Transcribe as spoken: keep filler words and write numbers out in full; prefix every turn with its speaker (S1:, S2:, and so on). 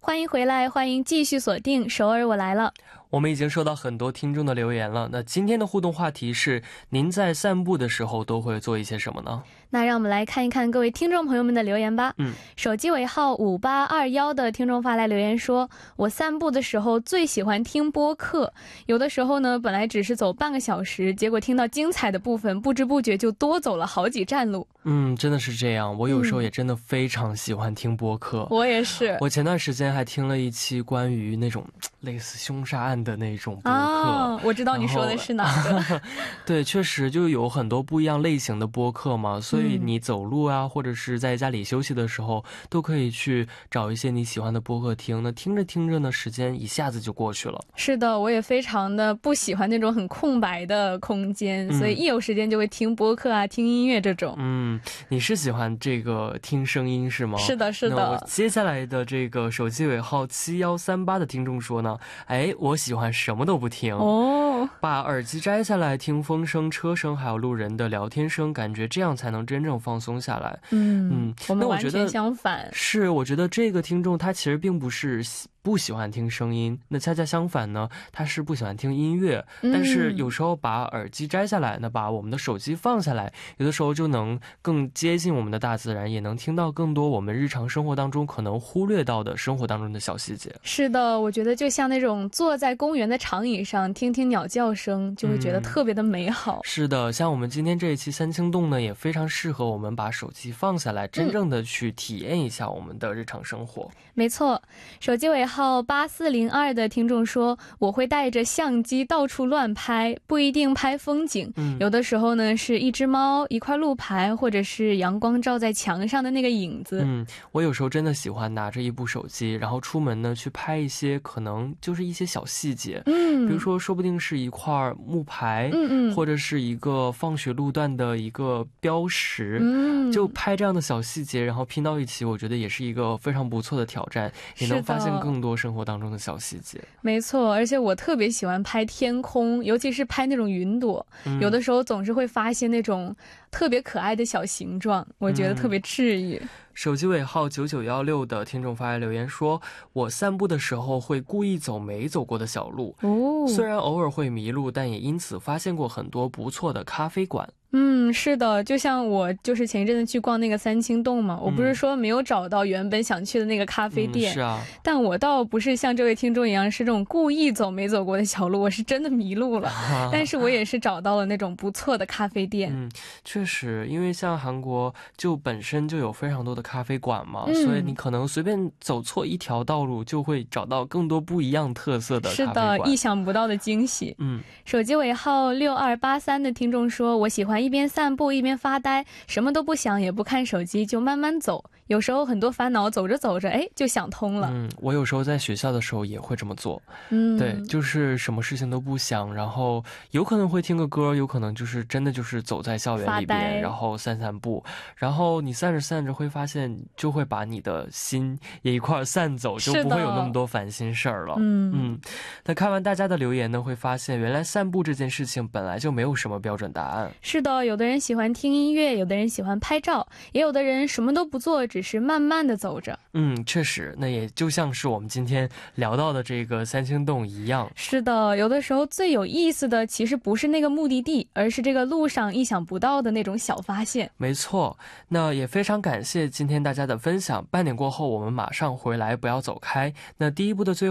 S1: 欢迎回来，欢迎继续锁定首尔我来了。
S2: 我们已经收到很多听众的留言了，那今天的互动话题是您在散步的时候都会做一些什么呢？
S1: 那让我们来看一看各位听众朋友们的留言吧。
S2: 嗯，
S1: 手机尾号五八二一的听众发来留言说，我散步的时候最喜欢听播客，有的时候呢本来只是走半个小时，结果听到精彩的部分，不知不觉就多走了好几站路。
S2: 嗯，真的是这样，我有时候也真的非常喜欢听播客。
S1: 嗯、我也是，
S2: 我前段时间还听了一期关于那种类似凶杀案的那种播客、
S1: 啊、我知道你说的是哪个
S2: 对，确实就有很多不一样类型的播客嘛，所以你走路啊、嗯、或者是在家里休息的时候都可以去找一些你喜欢的播客听，那听着听着呢时间一下子就过去了。
S1: 是的，我也非常的不喜欢那种很空白的空间、嗯、所以一有时间就会听播客啊听音乐这种。
S2: 嗯，你是喜欢这个听声音是吗？
S1: 是的是的。
S2: 那我接下来的这个手机尾号七一三八的听众说呢，哎，我喜欢什么都不听
S1: 哦，
S2: 把耳机摘下来听风声车声还有路人的聊天声，感觉这样才能真正放松下来。
S1: 嗯嗯，我们完全相反。
S2: 是，我觉得这个听众他其实并不是不喜欢听声音，那恰恰相反呢，他是不喜欢听音乐、嗯、但是有时候把耳机摘下来，那把我们的手机放下来，有的时候就能更接近我们的大自然，也能听到更多我们日常生活当中可能忽略到的生活当中的小细节。
S1: 是的，我觉得就像那种坐在公园的长椅上听听鸟叫声，就会觉得特别的美好、嗯、
S2: 是的，像我们今天这一期三清洞呢，也非常适合我们把手机放下来，真正的去体验一下我们的日常生活、嗯、
S1: 没错。手机尾号八四零二的听众说，我会带着相机到处乱拍，不一定拍风景、嗯、有的时候呢是一只猫一块路牌，或者是阳光照在墙上的那个影子。
S2: 嗯，我有时候真的喜欢拿着一部手机，然后出门呢去拍一些可能就是一些小细节，嗯，比如说说不定是一块木牌，嗯嗯，或者是一个放学路段的一个标识，嗯，就拍这样的小细节，然后拼到一起，我觉得也是一个非常不错的挑战，也能发现更多生活当中的小细节。
S1: 没错，而且我特别喜欢拍天空，尤其是拍那种云朵、嗯、有的时候总是会发现那种特别可爱的小形状，我觉得特别治愈、嗯。
S2: 手机尾号九九一六的听众发来留言说，我散步的时候会故意走没走过的小路、哦、虽然偶尔会迷路，但也因此发现过很多不错的咖啡馆。
S1: 嗯，是的，就像我就是前一阵子去逛那个三清洞嘛，我不是说没有找到原本想去的那个咖啡店、
S2: 嗯、是啊，
S1: 但我倒不是像这位听众一样是这种故意走没走过的小路，我是真的迷路了、啊、但是我也是找到了那种不错的咖啡店。
S2: 嗯，确实，因为像韩国就本身就有非常多的咖啡馆嘛、嗯、所以你可能随便走错一条道路就会找到更多不一样特色的咖啡馆。
S1: 是的，意想不到的惊喜。
S2: 嗯，
S1: 手机尾号六二八三的听众说，我喜欢一边散步一边发呆，什么都不想也不看手机，就慢慢走，有时候很多烦恼走着走着哎就想通了。
S2: 嗯，我有时候在学校的时候也会这么做。嗯，对，就是什么事情都不想，然后有可能会听个歌，有可能就是真的就是走在校园里边然后散散步，然后你散着散着会发现就会把你的心也一块散走，就不会有那么多烦心事儿了。嗯嗯，那看完大家的留言呢，会发现原来散步这件事情本来就没有什么标准答案。
S1: 是的，有的人喜欢听音乐，有的人喜欢拍照，也有的人什么都不做，只是慢慢的走着。
S2: 嗯，确实，那也就像是我们今天聊到的这个三清洞一样。
S1: 是的，有的时候最有意思的其实不是那个目的地，而是这个路上意想不到的那种小发现。
S2: 没错，那也非常感谢今天大家的分享，半点过后我们马上回来，不要走开。那第一部的最后